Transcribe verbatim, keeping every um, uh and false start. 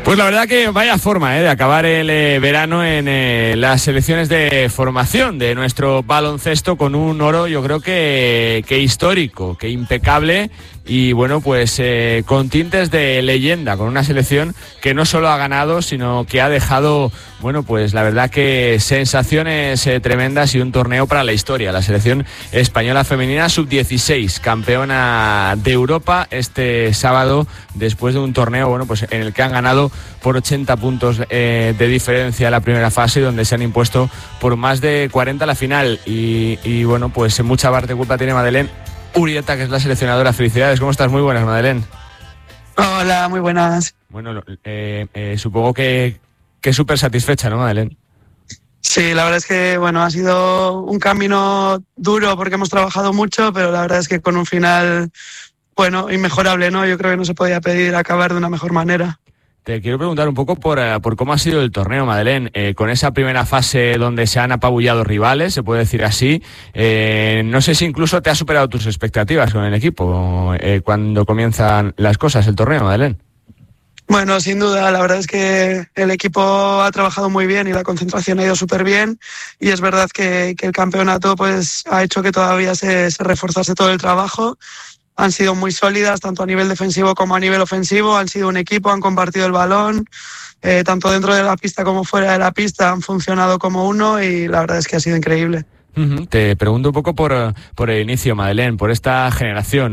Pues la verdad que vaya forma ¿eh? de acabar el eh, verano en eh, las selecciones de formación de nuestro baloncesto con un oro, yo creo que, que histórico, que impecable y bueno, pues eh, con tintes de leyenda, con una selección que no solo ha ganado, sino que ha dejado, bueno, pues la verdad que sensaciones eh, tremendas y un torneo para la historia. La selección española femenina sub dieciséis, campeona de Europa este sábado, después de un torneo, bueno, pues en el que han ganado por ochenta puntos eh, de diferencia la primera fase, donde se han impuesto por más de cuarenta la final. Y, y bueno, pues en mucha parte culpa tiene Madeleine Urieta, que es la seleccionadora. Felicidades, ¿cómo estás? Muy buenas, Madeleine. Hola, muy buenas. Bueno, eh, eh, supongo que, que súper satisfecha, ¿no, Madeleine? Sí, la verdad es que bueno, ha sido un camino duro porque hemos trabajado mucho, pero la verdad es que con un final, bueno, inmejorable, ¿no? Yo creo que no se podía pedir acabar de una mejor manera. Te quiero preguntar un poco por, uh, por cómo ha sido el torneo, Madeleine, eh, con esa primera fase donde se han apabullado rivales, se puede decir así. Eh, no sé si incluso te ha superado tus expectativas con el equipo eh, cuando comienzan las cosas, el torneo, Madeleine. Bueno, sin duda, la verdad es que el equipo ha trabajado muy bien y la concentración ha ido súper bien, y es verdad que, que el campeonato pues ha hecho que todavía se, se reforzase todo el trabajo. Han sido muy sólidas, tanto a nivel defensivo como a nivel ofensivo, han sido un equipo, han compartido el balón, eh, tanto dentro de la pista como fuera de la pista han funcionado como uno, y la verdad es que ha sido increíble. Uh-huh. Te pregunto un poco por, por el inicio, Madeleine, por esta generación.